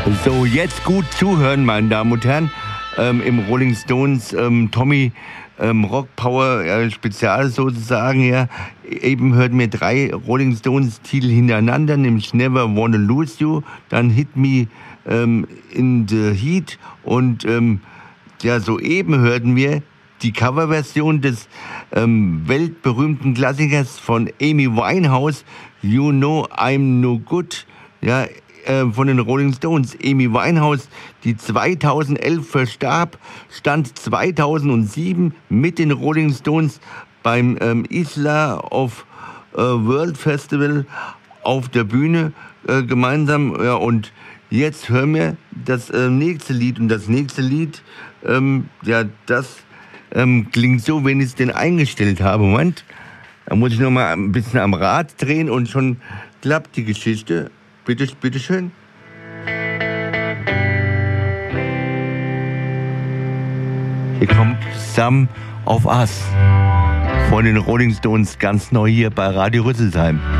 So, jetzt gut zuhören, meine Damen und Herren. Im Rolling Stones Tommy Rock Power Spezial sozusagen. Ja. Eben hörten wir 3 Rolling Stones Titel hintereinander, nämlich Never Wanna Lose You, dann Hit Me in the Heat und soeben hörten wir die Coverversion des weltberühmten Klassikers von Amy Winehouse, You Know I'm No Good, ja, von den Rolling Stones. Amy Winehouse, die 2011 verstarb, stand 2007 mit den Rolling Stones beim Isla of World Festival auf der Bühne gemeinsam. Ja, und jetzt hören wir das nächste Lied. Und das nächste Lied, das klingt so, wenn ich es denn eingestellt habe. Moment, da muss ich noch mal ein bisschen am Rad drehen und schon klappt die Geschichte. Bitte schön. Hier kommt Some of Us von den Rolling Stones, ganz neu hier bei Radio Rüsselsheim.